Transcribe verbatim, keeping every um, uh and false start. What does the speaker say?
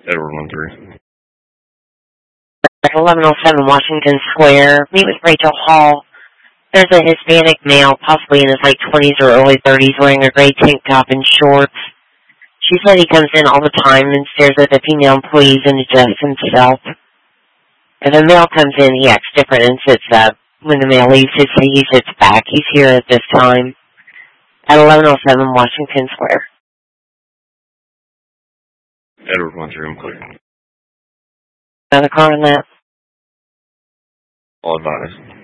Edward one three. At eleven oh seven Washington Square, meet with Rachel Hall. There's a Hispanic male, possibly in his late twenties or early thirties, wearing a gray tank top and shorts. She said he comes in all the time and stares at the female employees and adjusts himself. If a male comes in, he acts different and sits up. When the male leaves, he sits back. He's here at this time. At eleven oh seven Washington Square. Edward one three, I'm clear. Another car on that? All advised.